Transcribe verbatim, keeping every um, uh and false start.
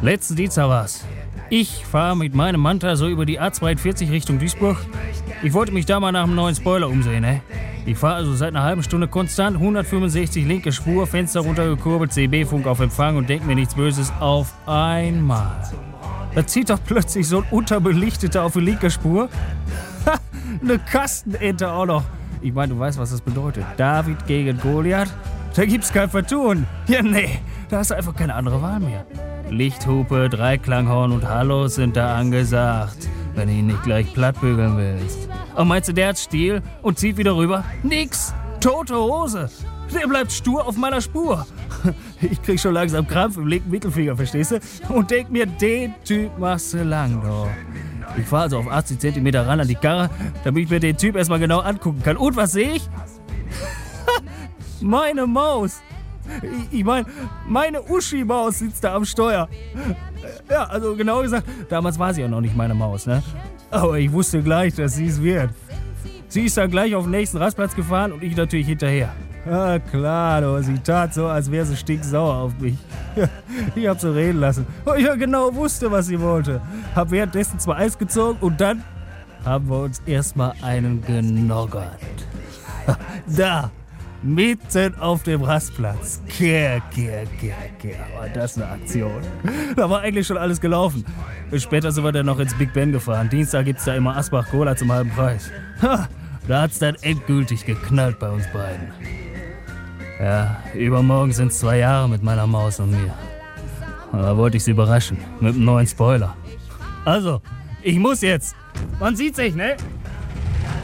Letzten Dienstag war's. Ich fahre mit meinem Manta so über die A zweiundvierzig Richtung Duisburg. Ich wollte mich da mal nach einem neuen Spoiler umsehen, ne? Ich fahre also seit einer halben Stunde konstant, hundertfünfundsechzig linke Spur, Fenster runtergekurbelt, C B-Funk auf Empfang und denk mir nichts Böses auf einmal. Da zieht doch plötzlich so ein Unterbelichteter auf die linke Spur. Ha, eine Kastenente auch noch. Ich meine, du weißt, was das bedeutet. David gegen Goliath? Da gibt's kein Vertun. Ja, nee, da hast du einfach keine andere Wahl mehr. Lichthupe, Dreiklanghorn und Hallo sind da angesagt, wenn du ihn nicht gleich plattbügeln willst. Und meinst du, der hat Stil und zieht wieder rüber? Nix! Tote Hose! Der bleibt stur auf meiner Spur. Ich krieg schon langsam Krampf im linken Mittelfinger, verstehst du? Und denk mir, den Typ machst du lang, doch. Ich fahr also auf achtzig Zentimeter ran an die Karre, damit ich mir den Typ erstmal genau angucken kann. Und was sehe ich? Meine Maus! Ich, ich meine, meine Uschi-Maus sitzt da am Steuer. Ja, also genau gesagt, damals war sie ja noch nicht meine Maus, ne? Aber ich wusste gleich, dass sie es wird. Sie ist dann gleich auf den nächsten Rastplatz gefahren und ich natürlich hinterher. Ah, klar, doch, sie tat so, als wäre sie stinksauer auf mich. Ja, ich hab sie reden lassen. Und ich ja genau wusste, was sie wollte. Hab währenddessen zwar Eis gezogen und dann haben wir uns erstmal einen genoggert. Da, mitten auf dem Rastplatz. Kehr, kehr, kehr, kehr. Aber das ist eine Aktion. Da war eigentlich schon alles gelaufen. Später sind wir dann noch ins Big Ben gefahren. Dienstag gibt's da immer Asbach Cola zum halben Preis. Ha, da hat's dann endgültig geknallt bei uns beiden. Ja, übermorgen sind's zwei Jahre mit meiner Maus und mir. Da wollte ich sie überraschen. Mit einem neuen Spoiler. Also, ich muss jetzt. Man sieht sich, ne?